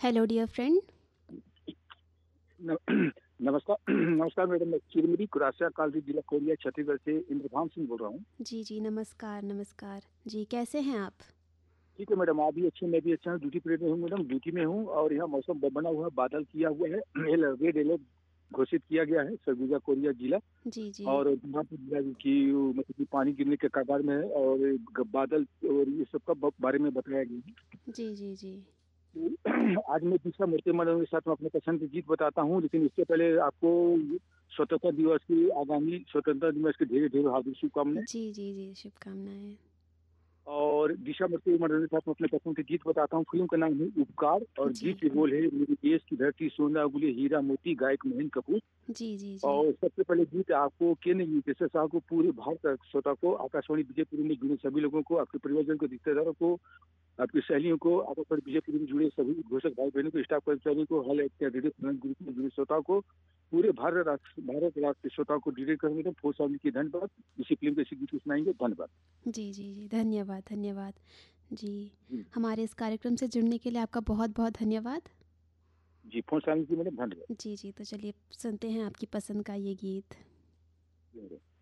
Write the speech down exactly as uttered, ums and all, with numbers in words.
Hello dear friend. न नमस्कार नमस्कार मैडम, मैं चिरमिरी कुरासा कालरी जिला कोरिया छत्तीसगढ़ से इंद्रभान सिंह बोल रहा हूँ। जी, जी, नमस्कार, नमस्कार। जी, कैसे हैं आप? ठीक है मैडम, आप भी अच्छे, मैं भी अच्छा हूँ। ड्यूटी परेड में हूँ मैडम, ड्यूटी में हूँ और यहाँ मौसम ब बना हुआ है, बादल किया हुआ है। एल रेड अलर्ट घोषित किया गया है सरगुजा कोरिया जिला। जी, जी। और वहाँ पे जिला की मतलब कि पानी गिरने के कगार में है और ग बादल और ये सब का ब बारे में बताया गया है। जी, जी, जी। आज मैं तीसरा मूर्ति मनोरंजन के साथ में अपने पसंद के गीत बताता हूँ, लेकिन इससे पहले आपको स्वतंत्रता दिवस की आगामी स्वतंत्रता दिवस की ढेर ढेर हार्दिक शुभकामनाएं। जी, जी, जी, शुभकामनाएँ। और दिशा मूर्ति मनोरंजन के साथ में अपने पसंद के गीत बताता हूँ। फिल्म का नाम है उपकार और गीत जी। के बोल है मेरे देश की धरती सोना गुले हीरा मोती, गायक महेंद्र कपूर। जी, जी, जी। और सबसे पहले गीत आपको के नहीं जैसे साहब को, पूरे भारत का श्रोता को, आकाशवाणी विजयपुर में जुड़े सभी लोगों को, आपके परिवारजन को, रिश्तेदारों को, आपकी सहेलियों को, आकाशवाणी विजयपुर में जुड़े सभी घोषक भाई बहनों को, स्टाफ कर्मचारियों को, हल रेडियो ग्रुप में जुड़े श्रोताओं को, पूरे भारत राष्ट्र भारत राष्ट्र के श्रोताओं को डिटेल करेंगे तो फोर साल की धन्यवाद। इसी फिल्म के गीत सुनाएंगे। धन्यवाद जी, जी, जी, धन्यवाद, धन्यवाद। जी, जी। हमारे इस कार्यक्रम से जुड़ने के लिए आपका बहुत-बहुत धन्यवाद। जी, फोन साइलेंस की मैडम, धन्यवाद। जी, जी, तो चलिए सुनते हैं आपकी पसंद का ये गीत। जी, मैडम।